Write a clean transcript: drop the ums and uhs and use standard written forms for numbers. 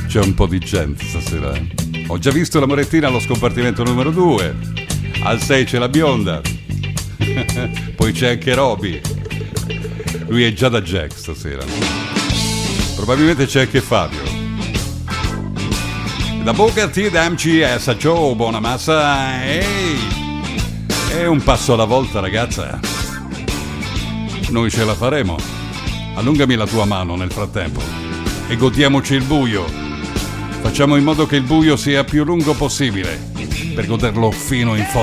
C'è un po' di gente stasera. Ho già visto la Morettina allo scompartimento numero 2. Al 6 c'è la bionda. Poi c'è anche Roby. Lui è già da Jack stasera. Probabilmente c'è anche Fabio. Da Booker T da MCS a Joe Bonamassa. Ehi! È un passo alla volta, ragazza. Noi ce la faremo. Allungami la tua mano nel frattempo e godiamoci il buio. Facciamo in modo che il buio sia più lungo possibile per goderlo fino in fondo.